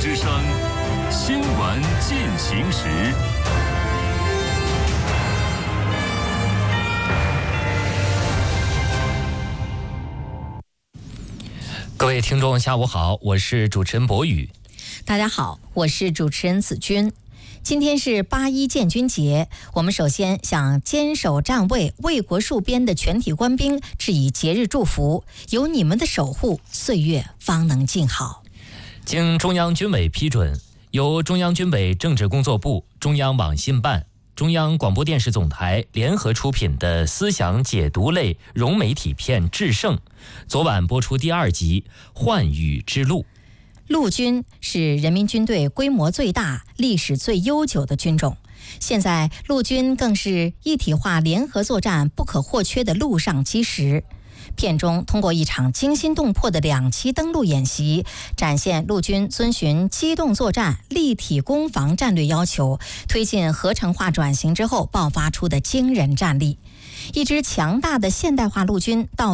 之声，新闻进行时。 各位听众，下午好，我是主持人博宇。 大家好，我是主持人子君。今天是8·1建军节，我们首先向坚守站位、为国戍边的全体官兵致以节日祝福。有你们的守护，岁月方能静好。 经中央军委批准，由中央军委政治工作部、中央网信办、中央广播电视总台联合出品的思想解读类融媒体片《制胜》，昨晚播出第2集《寰宇之路》。 陆军是人民军队规模最大、历史最悠久的军种，现在陆军更是一体化联合作战不可或缺的陆上基石。片中通过一场惊心动魄的2期登陆演习，展现陆军遵循机动作战、立体攻防战略要求，推进合成化转型之后爆发出的惊人战力。一支强大的现代化陆军到